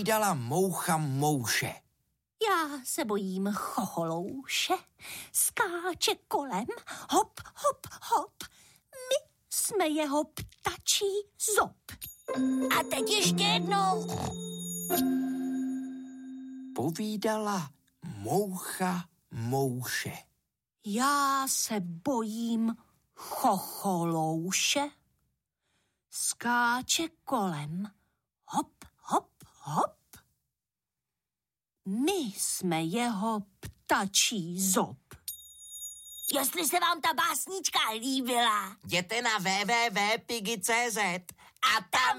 Povídala moucha mouše. Já se bojím chocholouše, skáče kolem, hop, hop, hop. My jsme jeho ptačí zob. A teď ještě jednou. Povídala moucha mouše. Já se bojím chocholouše, skáče kolem, hop, hop, hop. My jsme jeho ptačí zob. Jestli se vám ta básnička líbila, Jděte na www.piggy.cz a tam